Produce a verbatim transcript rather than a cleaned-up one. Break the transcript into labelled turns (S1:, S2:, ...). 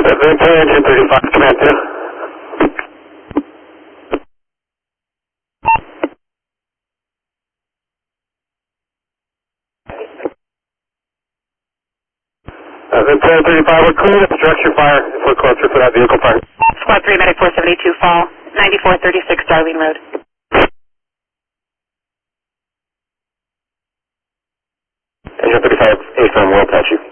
S1: Residential engine thirty-five, command two. Residential thirty-five, we're clear. Structure fire if we're closer for that vehicle fire.
S2: Squad three, Medic four seventy-two, fall, ninety-four thirty-six Darlene Road.
S1: Engine thirty-five, A firm, we'll patch you.